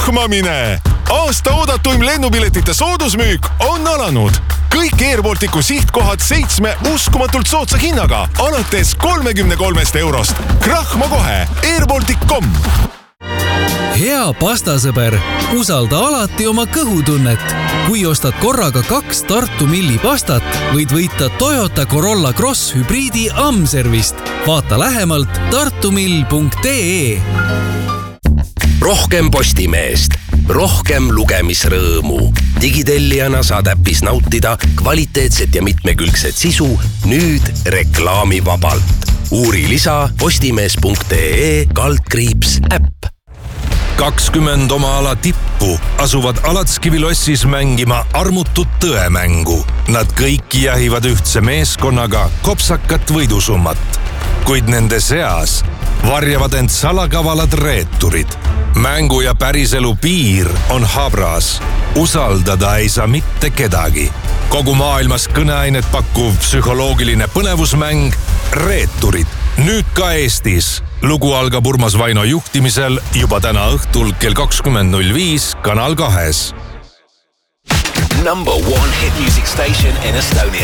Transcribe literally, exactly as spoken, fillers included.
jahmamine! Aasta oodatuim lennupiletite soodusmüük on alanud. Kõik Air Balticu sihtkohad seitsme uskumatult soodsa hinnaga alates kolmekümne kolmest eurost. Krahma kohe airbaltic punkt com. Hea pastasõber, usalda alati oma kõhutunnet. Kui ostad korraga kaks Tartu Milli pastat, võid võita Toyota Corolla Cross hübriidi Amservist. Vaata lähemalt tartumill punkt ee. Rohkem Postimeest, rohkem lugemisrõõmu. Digitellijana saad äppis nautida kvaliteetset ja mitmekülgset sisu nüüd reklaamivabalt. Uuri lisa postimees punkt ee kaldkriips äpp. kakskümmend oma ala tippu asuvad Alatskivilossis mängima armutut tõemängu. Nad kõik jahivad ühtse meeskonnaga kopsakat võidusummat. Kuid nende seas varjavad end salakavalad reeturid. Mängu ja päriselu piir on habras. Usaldada ei saa mitte kedagi. Kogu maailmas kõneainet pakkuv psühholoogiline põnevusmäng Reeturid. Nüüd ka Eestis. Lugu algab Urmas Vaino juhtimisel juba täna õhtul kell kakskümmend null viis Kanal kahes. Number one hit music station in Estonia.